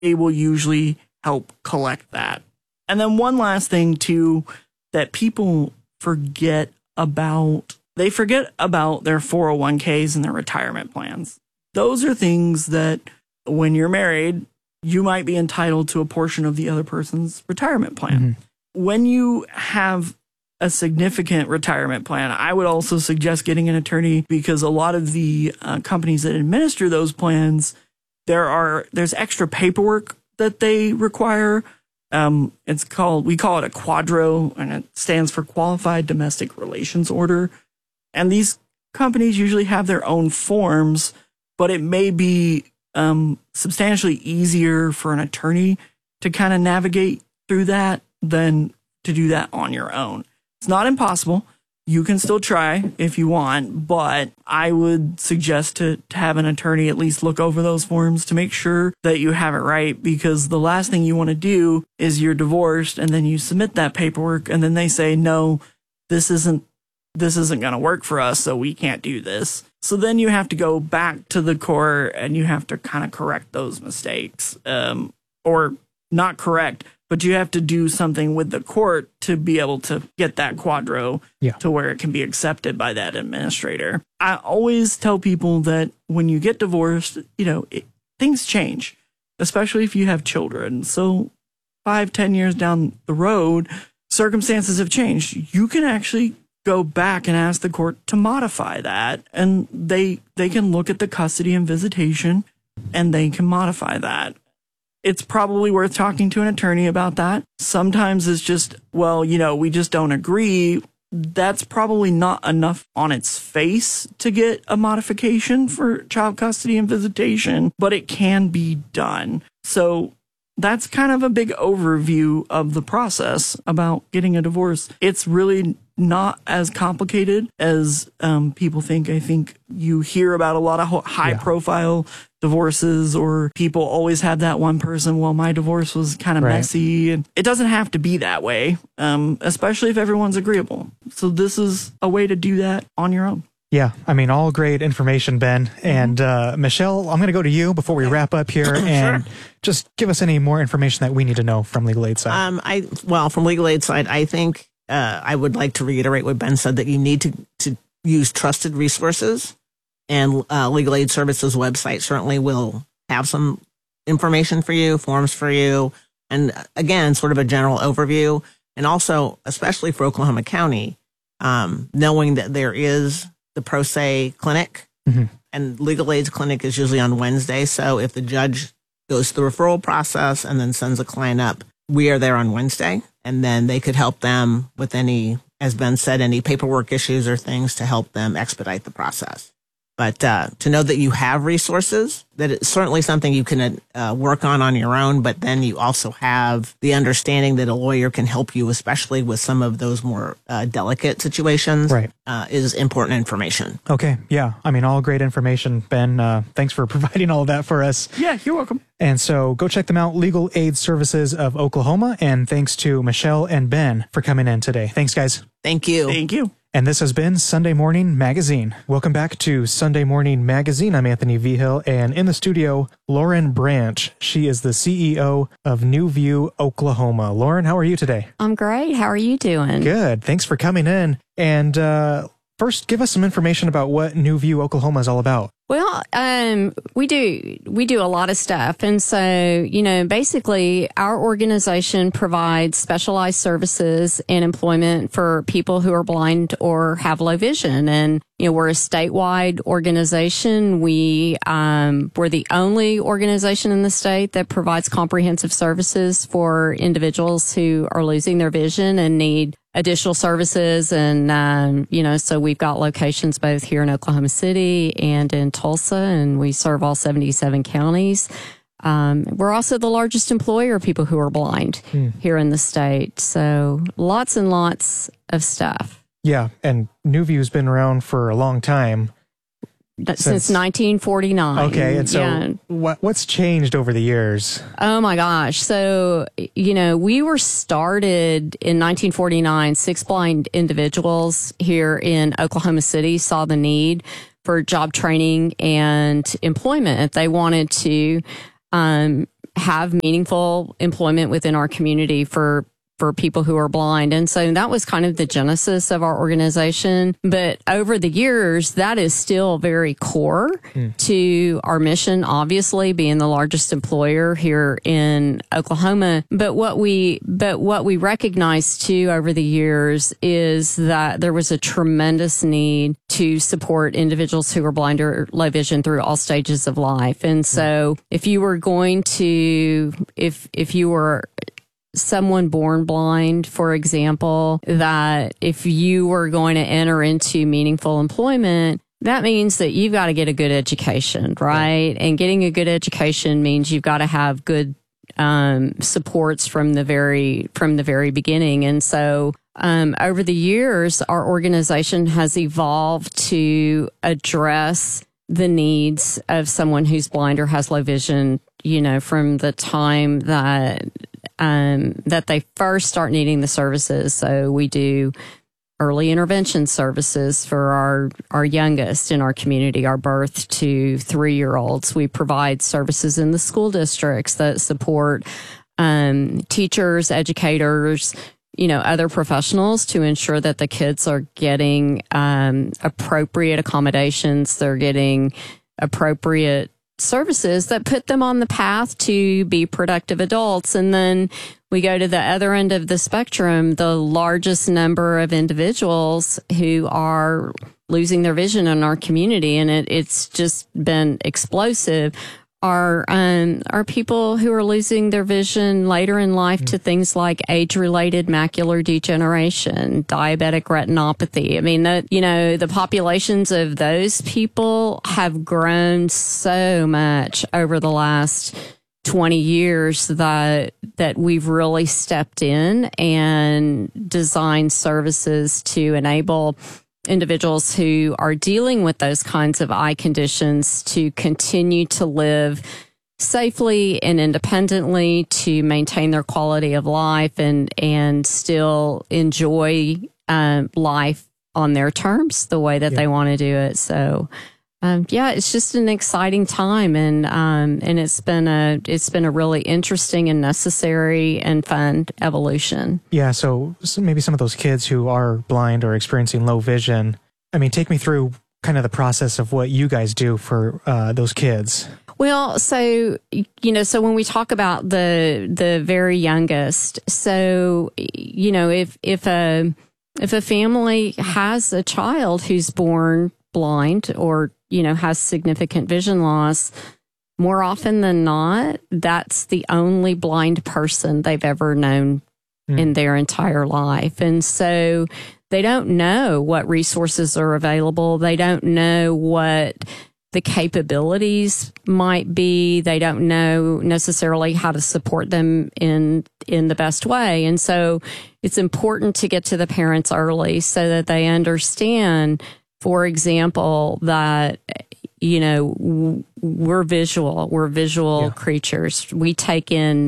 they will usually help collect that. And then one last thing too that people forget about, they forget about their 401ks and their retirement plans. Those are things that when you're married, you might be entitled to a portion of the other person's retirement plan. Mm-hmm. When you have a significant retirement plan, I would also suggest getting an attorney, because a lot of the companies that administer those plans, there's extra paperwork that they require. We call it a quadro, and it stands for Qualified Domestic Relations Order. And these companies usually have their own forms, but it may be substantially easier for an attorney to kind of navigate through that than to do that on your own. It's not impossible. You can still try if you want, but I would suggest to have an attorney at least look over those forms to make sure that you have it right, because the last thing you want to do is you're divorced and then you submit that paperwork and then they say, no, this isn't going to work for us, so we can't do this. So then you have to go back to the court and you have to kind of correct those mistakes, or not correct, but you have to do something with the court to be able to get that quadro to where it can be accepted by that administrator. I always tell people that when you get divorced, things change, especially if you have children. So 5-10 years down the road, circumstances have changed. You can actually go back and ask the court to modify that, and they can look at the custody and visitation and they can modify that. It's probably worth talking to an attorney about that. Sometimes it's just, we just don't agree. That's probably not enough on its face to get a modification for child custody and visitation, but it can be done. So that's kind of a big overview of the process about getting a divorce. It's really not as complicated as people think. I think you hear about a lot of high-profile divorces, or people always have that one person, well, my divorce was kind of messy. And it doesn't have to be that way, especially if everyone's agreeable. So this is a way to do that on your own. Yeah, all great information, Ben. And Michelle, I'm going to go to you before we wrap up here and just give us any more information that we need to know from Legal Aid side. From Legal Aid side, I think I would like to reiterate what Ben said, that you need to use trusted resources, and Legal Aid Services website certainly will have some information for you, forms for you, and again, sort of a general overview. And also, especially for Oklahoma County, knowing that there is the Pro Se clinic, and Legal Aid's clinic is usually on Wednesday. So if the judge goes through the referral process and then sends a client up, we are there on Wednesday, and then they could help them with any, as Ben said, any paperwork issues or things to help them expedite the process. But to know that you have resources, that it's certainly something you can work on your own, but then you also have the understanding that a lawyer can help you, especially with some of those more delicate situations, is important information. Okay, yeah. All great information, Ben. Thanks for providing all of that for us. Yeah, you're welcome. And so go check them out, Legal Aid Services of Oklahoma. And thanks to Michelle and Ben for coming in today. Thanks, guys. Thank you. Thank you. And this has been Sunday Morning Magazine. Welcome back to Sunday Morning Magazine. I'm Anthony Vigil, and in the studio, Lauren Branch. She is the CEO of New View, Oklahoma. Lauren, how are you today? I'm great. How are you doing? Good. Thanks for coming in. And first, give us some information about what New View, Oklahoma is all about. Well, we do a lot of stuff. And so, basically our organization provides specialized services and employment for people who are blind or have low vision. And, we're a statewide organization. We're the only organization in the state that provides comprehensive services for individuals who are losing their vision and need additional services. And, so we've got locations both here in Oklahoma City and in Tulsa, and we serve all 77 counties. We're also the largest employer of people who are blind here in the state. So lots and lots of stuff. Yeah. And New View's been around for a long time. Since 1949. Okay. And so what's changed over the years? Oh, my gosh. So, we were started in 1949. 6 blind individuals here in Oklahoma City saw the need for job training and employment. They wanted to have meaningful employment within our community for people who are blind. And so that was kind of the genesis of our organization. But over the years, that is still very core to our mission, obviously being the largest employer here in Oklahoma. But what we recognized too over the years is that there was a tremendous need to support individuals who are blind or low vision through all stages of life. And so if you were going to, if you were someone born blind, for example, that if you were going to enter into meaningful employment, that means that you've got to get a good education, right? And getting a good education means you've got to have good supports from the very beginning. And so over the years, our organization has evolved to address the needs of someone who's blind or has low vision, from the time that they first start needing the services. So we do early intervention services for our youngest in our community, our birth to 3-year-olds. We provide services in the school districts that support teachers, educators, other professionals to ensure that the kids are getting appropriate accommodations. They're getting appropriate services that put them on the path to be productive adults. And then we go to the other end of the spectrum, the largest number of individuals who are losing their vision in our community, and it's just been explosive, are people who are losing their vision later in life to things like age-related macular degeneration, diabetic retinopathy. I mean, the populations of those people have grown so much over the last 20 years that we've really stepped in and designed services to enable individuals who are dealing with those kinds of eye conditions to continue to live safely and independently, to maintain their quality of life and still enjoy life on their terms, the way that they want to do it. So, it's just an exciting time, and it's been a really interesting and necessary and fun evolution. Yeah. So maybe some of those kids who are blind or experiencing low vision, take me through kind of the process of what you guys do for those kids. Well, so when we talk about the very youngest, so if a family has a child who's born blind or has significant vision loss, more often than not, that's the only blind person they've ever known in their entire life. And so they don't know what resources are available. They don't know what the capabilities might be. They don't know necessarily how to support them in the best way. And so it's important to get to the parents early so that they understand, for example, that, we're visual creatures. We take in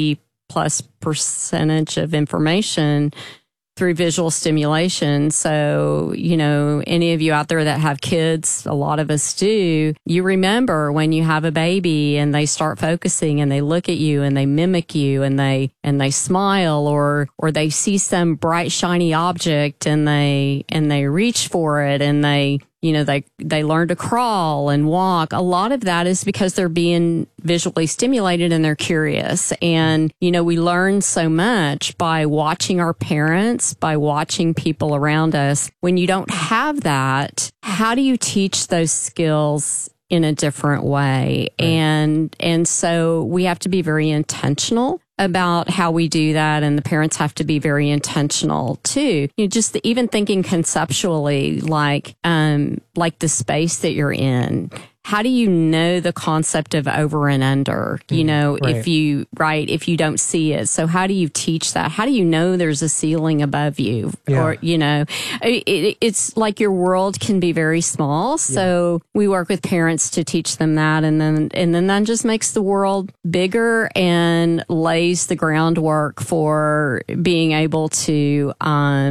90+% of information through visual stimulation. So, any of you out there that have kids, a lot of us do, you remember when you have a baby and they start focusing and they look at you and they mimic you and they smile, or they see some bright, shiny object and they reach for it and they learn to crawl and walk. A lot of that is because they're being visually stimulated and they're curious. And, we learn so much by watching our parents, by watching people around us. When you don't have that, how do you teach those skills in a different way? Right. And so we have to be very intentional about how we do that, and the parents have to be very intentional too. Just even thinking conceptually, like the space that you're in. How do you know the concept of over and under? Right. if you don't see it. So how do you teach that? How do you know there's a ceiling above you? Yeah. Or, it's like your world can be very small. So we work with parents to teach them that. And then that just makes the world bigger and lays the groundwork for being able to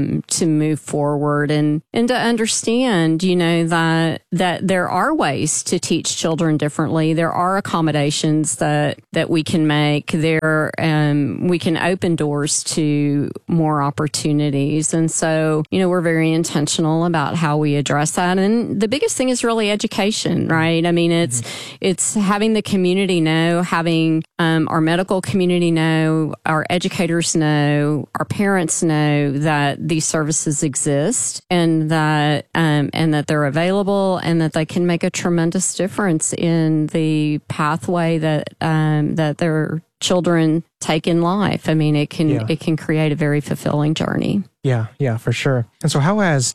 move forward and to understand, that there are ways to teach children differently. There are accommodations that we can make. We can open doors to more opportunities. And so, we're very intentional about how we address that. And the biggest thing is really education, right? I mean, it's having the community know, having our medical community know, our educators know, our parents know that these services exist and that they're available and that they can make a tremendous difference in the pathway that their children take in life. I mean, it can create a very fulfilling journey. Yeah, for sure. And so how does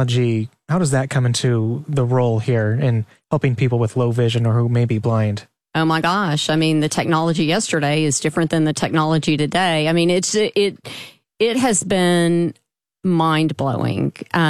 that come into the role here in helping people with low vision or who may be blind? Oh my gosh. I mean, the technology yesterday is different than the technology today. I mean, it has been mind-blowing.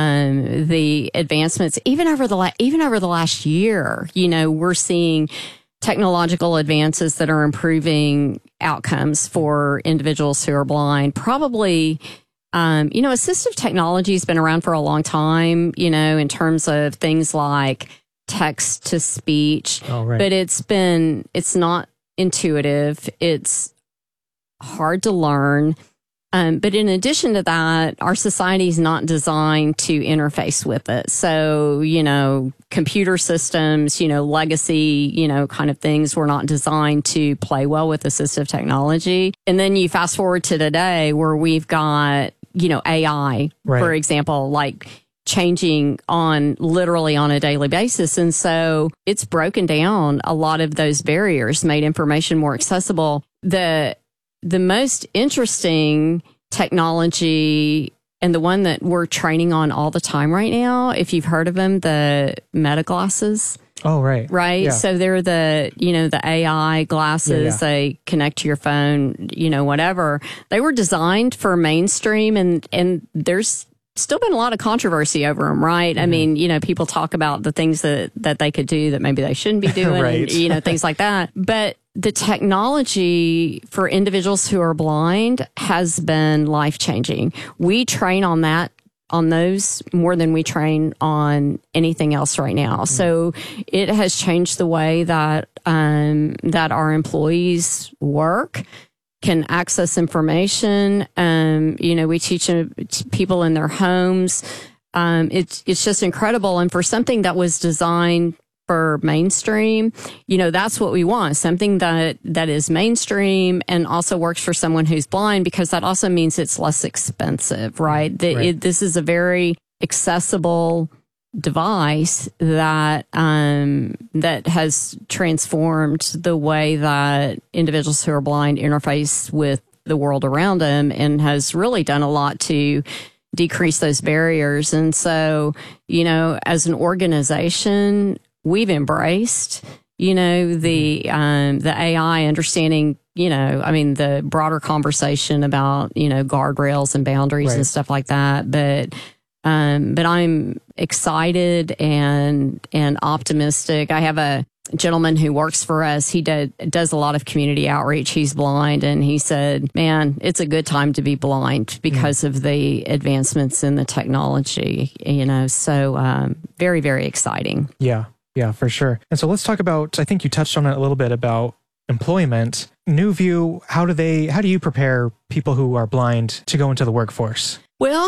The advancements, even over the last year, we're seeing technological advances that are improving outcomes for individuals who are blind. Probably, assistive technology has been around for a long time, in terms of things like text to speech, but it's not intuitive. It's hard to learn. But in addition to that, our society is not designed to interface with it. So, computer systems, legacy, kind of things were not designed to play well with assistive technology. And then you fast forward to today where we've got, AI, for example, like changing literally on a daily basis. And so it's broken down a lot of those barriers, made information more accessible. The most interesting technology and the one that we're training on all the time right now, if you've heard of them, the Meta glasses. Oh, right. Right. Yeah. So they're the AI glasses. Yeah. They connect to your phone, whatever. They were designed for mainstream and there's still been a lot of controversy over them, right? Mm-hmm. I mean, people talk about the things that they could do that maybe they shouldn't be doing, right. Things like that. But the technology for individuals who are blind has been life-changing. We train on those more than we train on anything else right now. Mm-hmm. So it has changed the way that our employees work, can access information. We teach people in their homes. It's just incredible. And for something that was designed for mainstream, that's what we want. Something that is mainstream and also works for someone who's blind, because that also means it's less expensive, right? This is a very accessible device that has transformed the way that individuals who are blind interface with the world around them and has really done a lot to decrease those barriers. And so, as an organization, we've embraced, the AI, understanding, the broader conversation about, guardrails and boundaries and stuff like that. But I'm excited and optimistic. I have a gentleman who works for us. He does a lot of community outreach. He's blind, and he said, man, it's a good time to be blind because of the advancements in the technology, so very, very exciting. Yeah, for sure. And so let's talk about, I think you touched on it a little bit, about employment. NewView, how do you prepare people who are blind to go into the workforce? Well,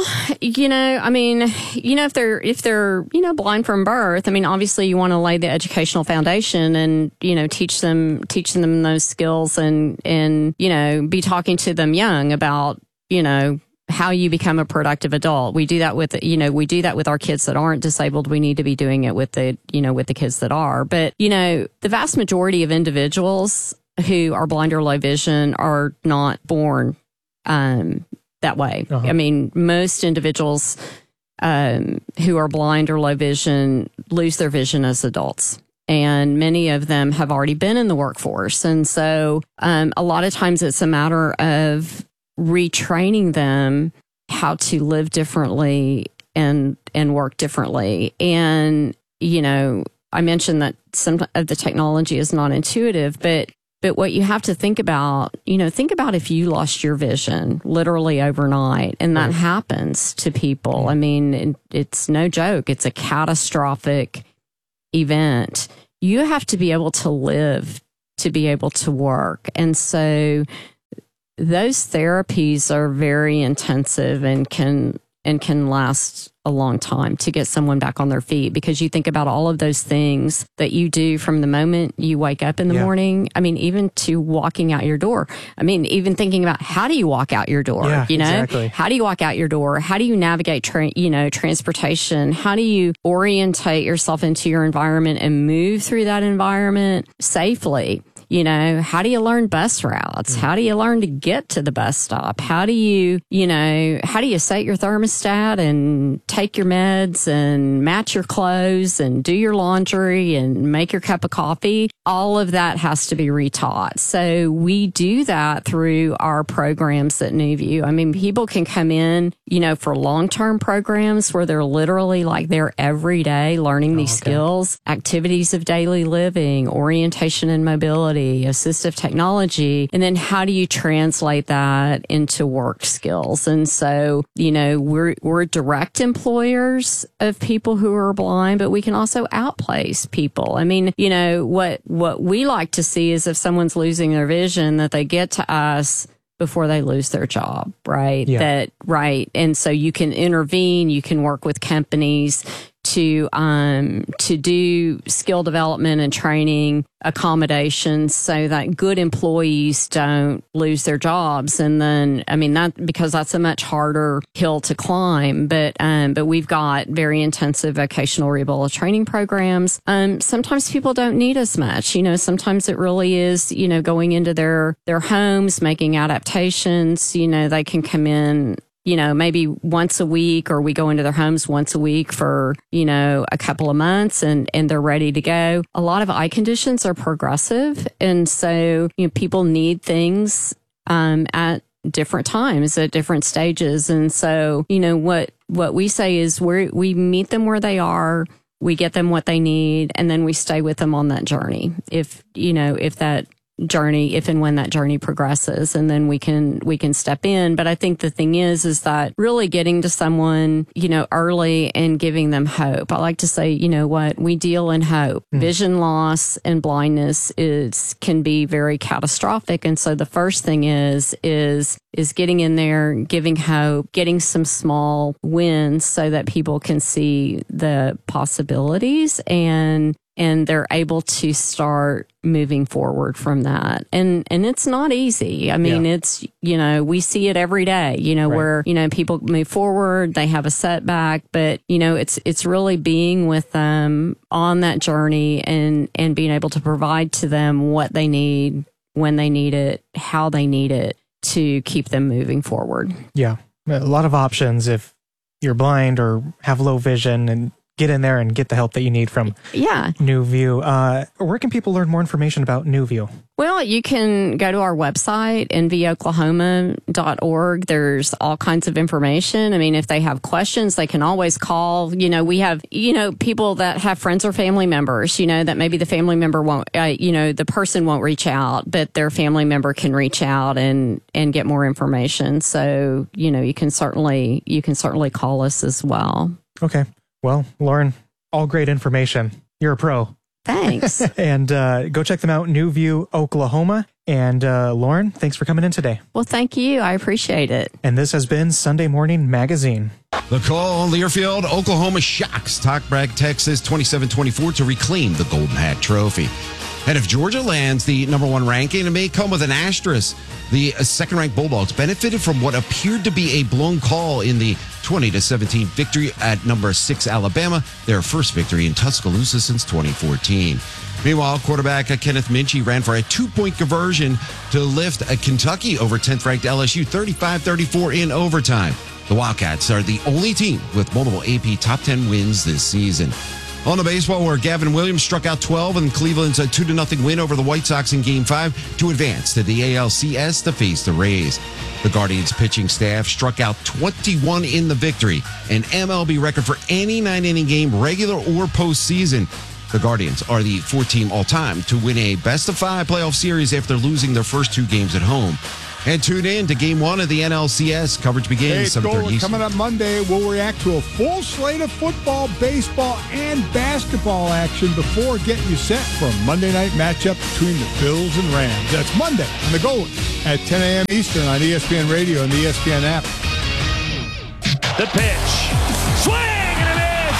if they're blind from birth, obviously you want to lay the educational foundation and, teach them those skills and, be talking to them young about, how you become a productive adult. We do that with our kids that aren't disabled. We need to be doing it with the kids that are. But, the vast majority of individuals who are blind or low vision are not born, that way. Uh-huh. Most individuals who are blind or low vision lose their vision as adults. And many of them have already been in the workforce. And so a lot of times it's a matter of retraining them how to live differently and work differently. And, I mentioned that some of the technology is not intuitive, but what you have to think about if you lost your vision literally overnight, and that happens to people. It's no joke. It's a catastrophic event. you have to be able to live to be able to work. And so those therapies are very intensive and can last a long time to get someone back on their feet, because you think about all of those things that you do from the moment you wake up in the morning. I mean, even to walking out your door. I mean, even thinking about how do you walk out your door? You know, exactly. How do you walk out your door? How do you navigate, transportation? How do you orientate yourself into your environment and move through that environment safely? You know, how do you learn bus routes? How do you learn to get to the bus stop? How do you set your thermostat and take your meds and match your clothes and do your laundry and make your cup of coffee? All of that has to be retaught. So we do that through our programs at NewView. I mean, people can come in, for long-term programs where they're literally like there every day learning these skills, activities of daily living, orientation and mobility, assistive technology, and then how do you translate that into work skills? And so, we're direct employers of people who are blind, but we can also outplace people. I mean, what we like to see is if someone's losing their vision, that they get to us before they lose their job, right? Yeah. And so you can intervene, you can work with companies to do skill development and training accommodations so that good employees don't lose their jobs. And then, because that's a much harder hill to climb, but we've got very intensive vocational rehabilitation training programs. Sometimes people don't need as much, sometimes it really is, going into their homes, making adaptations, they can come in, maybe once a week, or we go into their homes once a week for, a couple of months and they're ready to go. A lot of eye conditions are progressive. And so, people need things, at different times, at different stages. And so, what we say is we meet them where they are, we get them what they need, and then we stay with them on that journey. If and when that journey progresses, and then we can step in. But I think the thing is that really getting to someone, early and giving them hope. I like to say, we deal in hope. Vision loss and blindness can be very catastrophic. And so the first thing is getting in there, giving hope, getting some small wins so that people can see the possibilities and they're able to start moving forward from that. And it's not easy. I mean, it's, we see it every day, where, people move forward, they have a setback, but, it's really being with them on that journey and being able to provide to them what they need, when they need it, how they need it to keep them moving forward. Yeah. A lot of options if you're blind or have low vision, and get in there and get the help that you need from NewView. Where can people learn more information about NewView? Well, you can go to our website, nvoklahoma.org. There's all kinds of information. I mean, if they have questions, they can always call. We have, people that have friends or family members, that maybe the family member won't, the person won't reach out, but their family member can reach out and get more information. So, you can certainly call us as well. Okay. Well, Lauren, all great information. You're a pro. Thanks. And go check them out, NewView Oklahoma. And Lauren, thanks for coming in today. Well, thank you. I appreciate it. And this has been Sunday Morning Magazine. The Cole Learfield Oklahoma Shocks talk brag Texas 27-24 to reclaim the Golden Hat Trophy. And if Georgia lands the number one ranking, it may come with an asterisk. The second-ranked Bulldogs benefited from what appeared to be a blown call in the 20-17 victory at number 6 Alabama, their first victory in Tuscaloosa since 2014. Meanwhile, quarterback Kenneth Minchie ran for a 2-point conversion to lift Kentucky over 10th-ranked LSU 35-34 in overtime. The Wildcats are the only team with multiple AP top 10 wins this season. On the baseball, where Gavin Williams struck out 12 in Cleveland's 2-0 win over the White Sox in Game 5 to advance to the ALCS to face the Rays. The Guardians pitching staff struck out 21 in the victory, an MLB record for any 9-inning game, regular or postseason. The Guardians are the fourth team all-time to win a best-of-5 playoff series after losing their first two games at home. And tune in to Game 1 of the NLCS. Coverage begins 7:30 Eastern. Coming up Monday, we'll react to a full slate of football, baseball, and basketball action before getting you set for a Monday night matchup between the Bills and Rams. That's Monday on the Gold at 10 a.m. Eastern on ESPN Radio and the ESPN app. The pitch. Swing and a miss.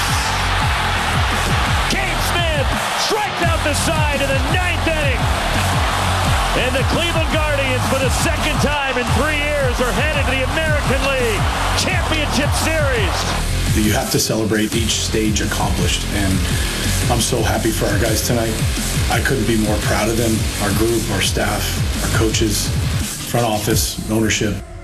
Cade Smith strikes out the side in the ninth inning. And the Cleveland Guardians, for the second time in 3 years, are headed to the American League Championship Series. You have to celebrate each stage accomplished, and I'm so happy for our guys tonight. I couldn't be more proud of them, our group, our staff, our coaches, front office, ownership.